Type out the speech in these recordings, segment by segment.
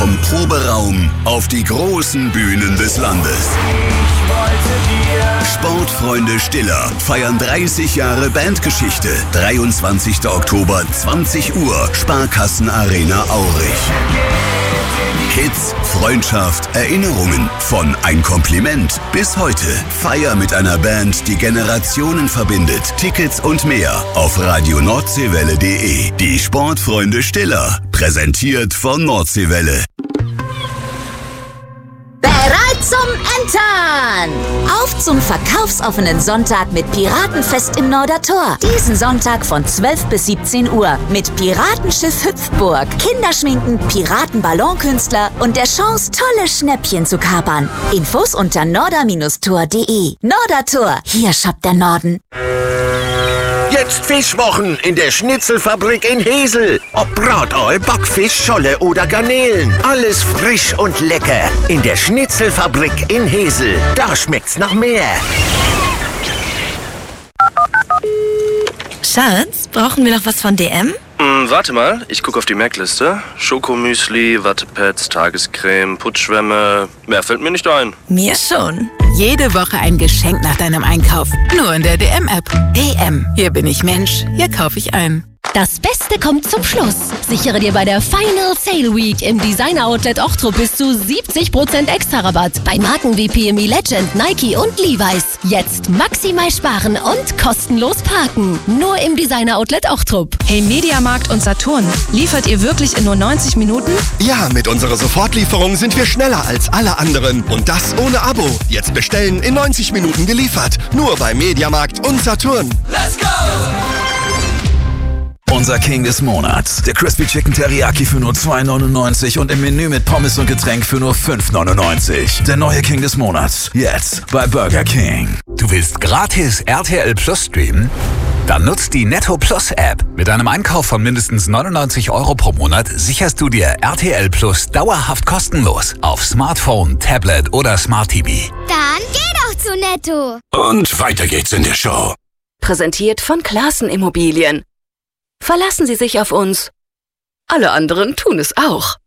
vom Proberaum auf die großen Bühnen des Landes. Sportfreunde Stiller feiern 30 Jahre Bandgeschichte. 23. Oktober, 20 Uhr, Sparkassenarena Aurich. Hits, Freundschaft, Erinnerungen, von ein Kompliment bis heute. Feier mit einer Band, die Generationen verbindet. Tickets und mehr auf radionordseewelle.de. Die Sportfreunde Stiller, präsentiert von Nordseewelle. Bereit zum Entern! Auf zum verkaufsoffenen Sonntag mit Piratenfest im Nordertor. Diesen Sonntag von 12 bis 17 Uhr mit Piratenschiff Hüpfburg, Kinderschminken, Piratenballonkünstler und der Chance, tolle Schnäppchen zu kapern. Infos unter norder-tor.de. Nordertor, hier shoppt der Norden. Jetzt Fischwochen in der Schnitzelfabrik in Hesel. Ob Bratoi, Backfisch, Scholle oder Garnelen. Alles frisch und lecker. In der Schnitzelfabrik in Hesel. Da schmeckt's nach mehr. Schatz, brauchen wir noch was von DM? Warte mal, ich gucke auf die Merkliste. Schokomüsli, Wattepads, Tagescreme, Putzschwämme. Mehr fällt mir nicht ein. Mir schon. Jede Woche ein Geschenk nach deinem Einkauf. Nur in der DM-App. DM. Hier bin ich Mensch. Hier kaufe ich ein. Das Beste kommt zum Schluss. Sichere dir bei der Final Sale Week im Designer Outlet Ochtrup bis zu 70% Extra-Rabatt bei Marken wie PME Legend, Nike und Levi's. Jetzt maximal sparen und kostenlos parken. Nur im Designer Outlet Ochtrup. Hey Mediamarkt und Saturn, liefert ihr wirklich in nur 90 Minuten? Ja, mit unserer Sofortlieferung sind wir schneller als alle anderen. Und das ohne Abo. Jetzt bestellen, in 90 Minuten geliefert. Nur bei Mediamarkt und Saturn. Let's go! Unser King des Monats. Der Crispy Chicken Teriyaki für nur $2,99 und im Menü mit Pommes und Getränk für nur $5,99. Der neue King des Monats. Jetzt bei Burger King. Du willst gratis RTL Plus streamen? Dann nutzt die Netto Plus App. Mit einem Einkauf von mindestens 99 € pro Monat sicherst du dir RTL Plus dauerhaft kostenlos auf Smartphone, Tablet oder Smart TV. Dann geh doch zu Netto. Und weiter geht's in der Show. Präsentiert von Classen Immobilien. Verlassen Sie sich auf uns. Alle anderen tun es auch.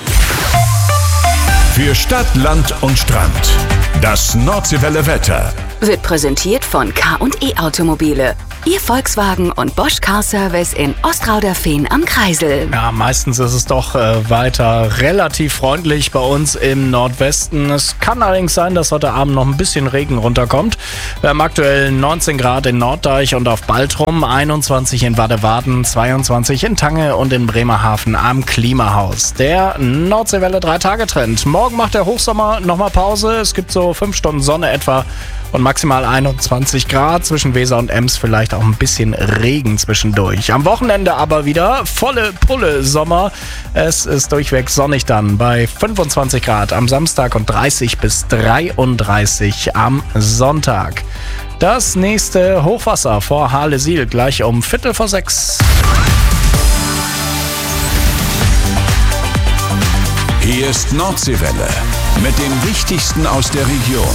Für Stadt, Land und Strand. Das Nordseewelle Wetter Wird präsentiert von K&E Automobile. Ihr Volkswagen und Bosch Car Service in Ostrauderfehn am Kreisel. Ja, meistens ist es doch weiter relativ freundlich bei uns im Nordwesten. Es kann allerdings sein, dass heute Abend noch ein bisschen Regen runterkommt. Wir haben aktuell 19 Grad in Norddeich und auf Baltrum, 21 in Badewarden, 22 in Tange und in Bremerhaven am Klimahaus. Der Nordseewelle 3-Tage-Trend. Morgen macht der Hochsommer nochmal Pause. Es gibt so 5 Stunden Sonne etwa und maximal 21 Grad. Zwischen Weser und Ems vielleicht auch ein bisschen Regen zwischendurch. Am Wochenende aber wieder volle Pulle Sommer. Es ist durchweg sonnig dann bei 25 Grad am Samstag und 30 bis 33 am Sonntag. Das nächste Hochwasser vor Hahlesiel gleich um 5:45. Hier ist Nordseewelle mit dem Wichtigsten aus der Region.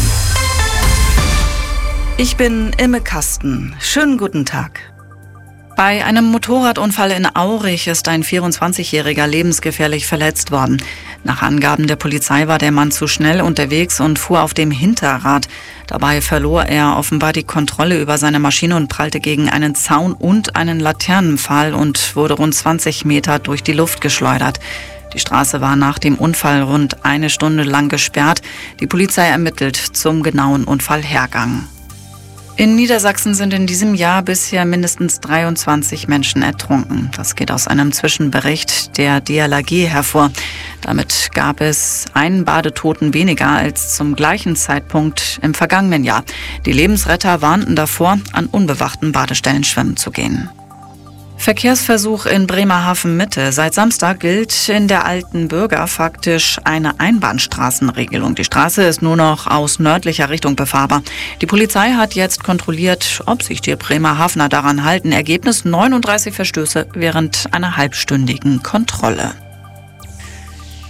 Ich bin Imme Kasten. Schönen guten Tag. Bei einem Motorradunfall in Aurich ist ein 24-Jähriger lebensgefährlich verletzt worden. Nach Angaben der Polizei war der Mann zu schnell unterwegs und fuhr auf dem Hinterrad. Dabei verlor er offenbar die Kontrolle über seine Maschine und prallte gegen einen Zaun und einen Laternenpfahl und wurde rund 20 Meter durch die Luft geschleudert. Die Straße war nach dem Unfall rund 1 Stunde lang gesperrt. Die Polizei ermittelt zum genauen Unfallhergang. In Niedersachsen sind in diesem Jahr bisher mindestens 23 Menschen ertrunken. Das geht aus einem Zwischenbericht der DLRG hervor. Damit gab es einen Badetoten weniger als zum gleichen Zeitpunkt im vergangenen Jahr. Die Lebensretter warnten davor, an unbewachten Badestellen schwimmen zu gehen. Verkehrsversuch in Bremerhaven-Mitte. Seit Samstag gilt in der Alten Bürger faktisch eine Einbahnstraßenregelung. Die Straße ist nur noch aus nördlicher Richtung befahrbar. Die Polizei hat jetzt kontrolliert, ob sich die Bremerhavener daran halten. Ergebnis: 39 Verstöße während einer halbstündigen Kontrolle.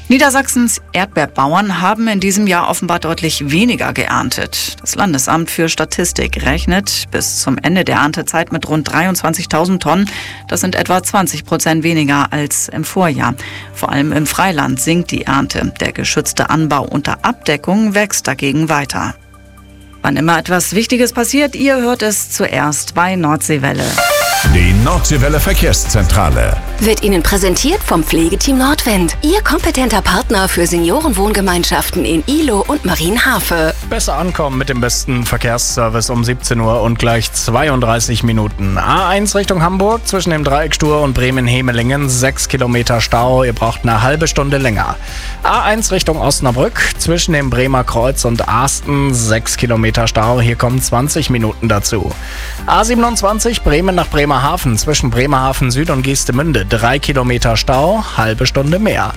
Niedersachsens Erdbeerbauern haben in diesem Jahr offenbar deutlich weniger geerntet. Das Landesamt für Statistik rechnet bis zum Ende der Erntezeit mit rund 23.000 Tonnen. Das sind etwa 20% weniger als im Vorjahr. Vor allem im Freiland sinkt die Ernte. Der geschützte Anbau unter Abdeckung wächst dagegen weiter. Wann immer etwas Wichtiges passiert, ihr hört es zuerst bei Nordseewelle. Die Nordseewelle Verkehrszentrale wird Ihnen präsentiert vom Pflegeteam Nordwind. Ihr kompetenter Partner für Seniorenwohngemeinschaften in Ihlow und Marienhafe. Besser ankommen mit dem besten Verkehrsservice um 17 Uhr und gleich 32 Minuten. A1 Richtung Hamburg zwischen dem Dreieck Stur und Bremen-Hemelingen 6 Kilometer Stau. Ihr braucht eine halbe Stunde länger. A1 Richtung Osnabrück zwischen dem Bremer Kreuz und Asten 6 Kilometer Stau. Hier kommen 20 Minuten dazu. A27 Bremen nach Bremerhaven zwischen Bremerhaven Süd und Geestemünde 3 Kilometer Stau, halbe Stunde mehr.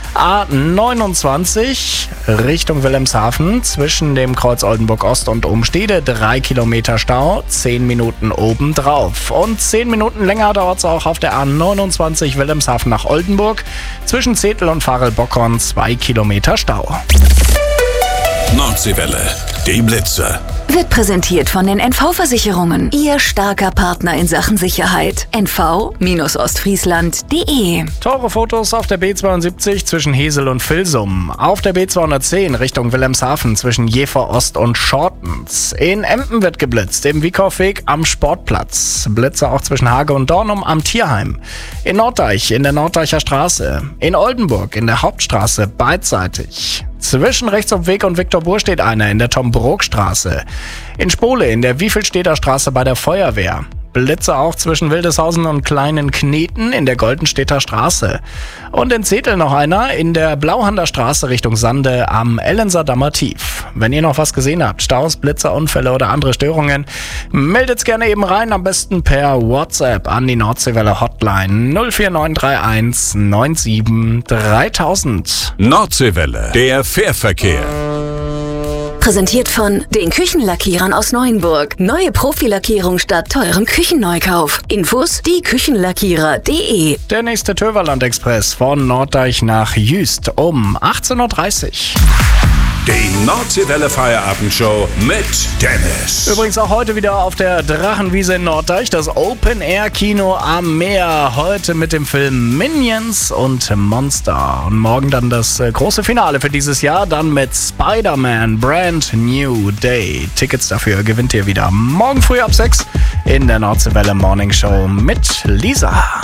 A29 Richtung Wilhelmshaven zwischen dem Kreuz Oldenburg Ost und Umstede 3 Kilometer Stau, 10 Minuten obendrauf. Und 10 Minuten länger dauert es auch auf der A29 Wilhelmshaven nach Oldenburg zwischen Zetel und Farel-Bockhorn 2 Kilometer Stau. Nordseewelle, die Blitzer. Wird präsentiert von den NV-Versicherungen. Ihr starker Partner in Sachen Sicherheit. NV-Ostfriesland.de. Teure Fotos auf der B72 zwischen Hesel und Vilsum. Auf der B210 Richtung Wilhelmshaven zwischen Jever Ost und Schortens. In Emden wird geblitzt, im Wiekorfweg am Sportplatz. Blitze auch zwischen Hage und Dornum am Tierheim. In Norddeich in der Norddeicher Straße. In Oldenburg in der Hauptstraße beidseitig. Zwischen Rechtsumweg und Viktor-Burg steht einer in der Tom-Brook-Straße. In Spole in der Wiefelstädter Straße bei der Feuerwehr. Blitze auch zwischen Wildeshausen und Kleinen Kneten in der Goldenstädter Straße. Und in Zetel noch einer in der Blauhander Straße Richtung Sande am Ellenserdammer Tief. Wenn ihr noch was gesehen habt, Staus, Blitzer, Unfälle oder andere Störungen, meldet's gerne eben rein, am besten per WhatsApp an die Nordseewelle Hotline 04931 97 3000. Nordseewelle, der Fährverkehr. Präsentiert von den Küchenlackierern aus Neuenburg. Neue Profilackierung statt teurem Küchenneukauf. Infos dieküchenlackierer.de. Der nächste Töverland-Express von Norddeich nach Jüst um 18.30 Uhr. Die Nordseewelle Feierabendshow mit Dennis. Übrigens auch heute wieder auf der Drachenwiese in Norddeich, das Open-Air-Kino am Meer. Heute mit dem Film Minions und Monster. Und morgen dann das große Finale für dieses Jahr, dann mit Spider-Man Brand New Day. Tickets dafür gewinnt ihr wieder morgen früh ab 6 in der Nordseewelle Morning Show mit Lisa.